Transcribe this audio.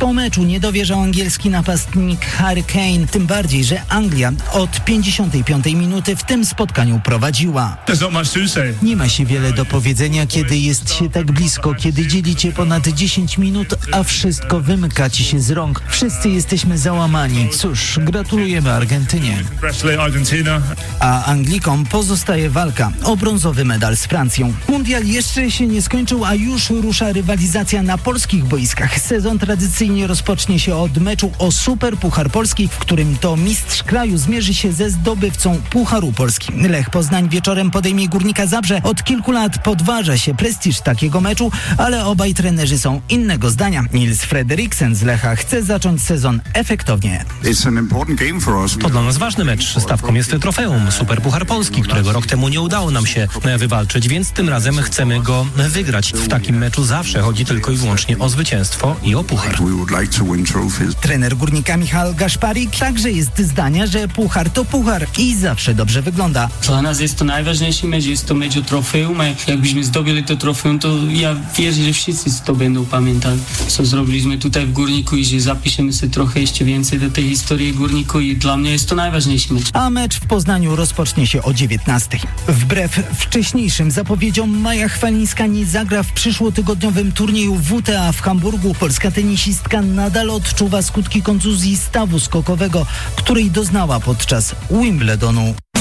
Po meczu nie dowierzał angielski napastnik Harry Kane, tym bardziej, że Anglia od 55 minuty w tym spotkaniu prowadziła. Nie ma się wiele do powiedzenia, kiedy jest się tak blisko, kiedy dzielicie ponad 10 minut, a wszystko wymyka ci się z rąk. Wszyscy jesteśmy załamani. Cóż, gratulujemy Argentynie. A Anglikom pozostaje walka o brązowy medal z Francją. Mundial jeszcze się nie skończył, a już rusza rywalizacja na polskich boiskach. Sezon tradycyjnie rozpocznie się od meczu o Super Puchar Polski, w którym to mistrz kraju zmierzy się ze zdobywcą Pucharu Polski. Lech Poznań wieczorem podejmie Górnika Zabrze. Od kilku lat podważa się prestiż takiego meczu, ale obaj trenerzy są innego zdania. Nils Frederiksen z Lecha chce zacząć sezon efektownie. To dla nas ważny mecz. Stawką jest trofeum Super Puchar Polski, którego rok temu nie udało nam się wywalczyć, więc tym razem chcemy go wygrać. W takim meczu zawsze chodzi tylko i wyłącznie o zwycięstwo i o puchar. Trener Górnika Michał Gaszparik także jest zdania, że puchar to puchar i zawsze dobrze wygląda. Dla nas jest to najważniejszy mecz, jest to mecz o trofeum. Jakbyśmy zdobyli to trofeum, to ja wierzę, że wszyscy to będą pamiętali, co zrobiliśmy tutaj w Górniku i że zapiszemy sobie trochę jeszcze więcej do tej historii Górniku i dla mnie jest to najważniejszy mecz. A mecz w Poznaniu rozpocznie się o 19. Wbrew wcześniejszym zapowiedziom Maja Chwalińska nie zagra w przyszłotygodniowym turnieju WTA w Hamburgu. Polska tenisistka nadal odczuwa skutki kontuzji stawu skokowego, której doznała podczas Wimbledonu.